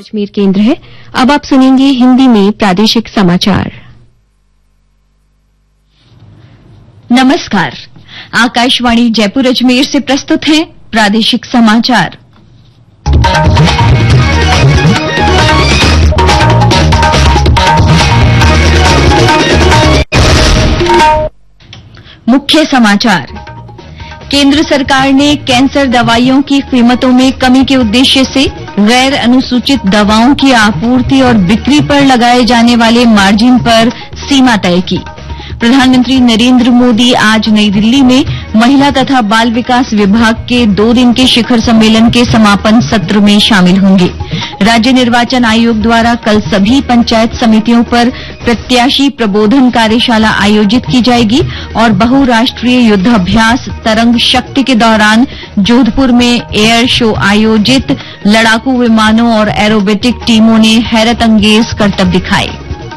अजमेर केंद्र है। अब आप सुनेंगे हिंदी में प्रादेशिक समाचार। नमस्कार, आकाशवाणी जयपुर अजमेर से प्रस्तुत है प्रादेशिक समाचार। मुख्य समाचार। केंद्र सरकार ने कैंसर दवाइयों की कीमतों में कमी के उद्देश्य से गैर अनुसूचित दवाओं की आपूर्ति और बिक्री पर लगाए जाने वाले मार्जिन पर सीमा तय की। प्रधानमंत्री नरेंद्र मोदी आज नई दिल्ली में महिला तथा बाल विकास विभाग के 2 दिन के शिखर सम्मेलन के समापन सत्र में शामिल होंगे। राज्य निर्वाचन आयोग द्वारा कल सभी पंचायत समितियों पर प्रत्याशी प्रबोधन कार्यशाला आयोजित की जाएगी और बहुराष्ट्रीय युद्धाभ्यास तरंग शक्ति के दौरान जोधपुर में एयर शो आयोजित लड़ाकू विमानों और एरोबेटिक टीमों ने हैरतअंगेज करतब दिखाए।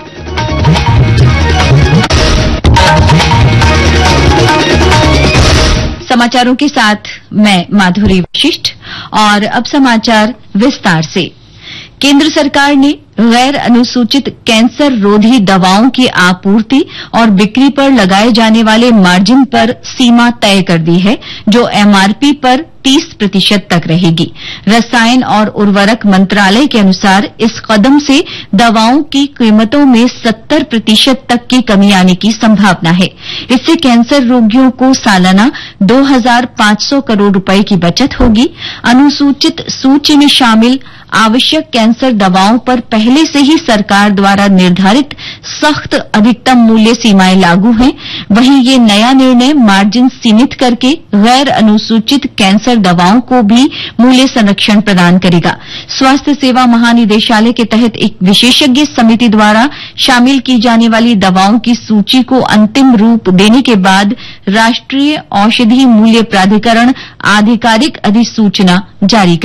समाचारों के साथ मैं माधुरी वशिष्ठ और अब समाचार विस्तार से। केंद्र सरकार ने गैर अनुसूचित कैंसर रोधी दवाओं की आपूर्ति और बिक्री पर लगाए जाने वाले मार्जिन पर सीमा तय कर दी है, जो एमआरपी पर 30% तक रहेगी। रसायन और उर्वरक मंत्रालय के अनुसार इस कदम से दवाओं की कीमतों में 70% तक की कमी आने की संभावना है। इससे कैंसर रोगियों को सालाना 2,500 करोड़ रुपए की बचत होगी। अनुसूचित सूची में शामिल आवश्यक कैंसर दवाओं पर पहले से ही सरकार द्वारा निर्धारित सख्त अधिकतम मूल्य सीमाएं लागू हैं। वहीं ये नया निर्णय मार्जिन सीमित करके गैर अनुसूचित कैंसर दवाओं को भी मूल्य संरक्षण प्रदान करेगा। स्वास्थ्य सेवा महानिदेशालय के तहत एक विशेषज्ञ समिति द्वारा शामिल की जाने वाली दवाओं की सूची को अंतिम रूप देने के बाद राष्ट्रीय औषधि मूल्य प्राधिकरण आधिकारिक अधिसूचना जारी